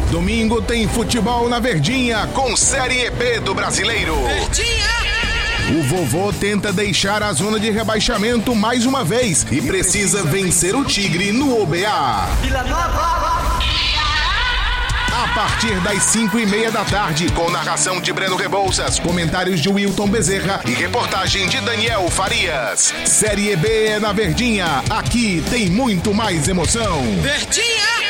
Domingo tem futebol na Verdinha com Série B do Brasileiro. Verdinha! O vovô tenta deixar a zona de rebaixamento mais uma vez e precisa vencer o Tigre no OBA. Vila Nova! A partir das 5:30 da tarde, com narração de Breno Rebouças, comentários de Wilton Bezerra e reportagem de Daniel Farias. Série B é na Verdinha. Aqui tem muito mais emoção. Verdinha!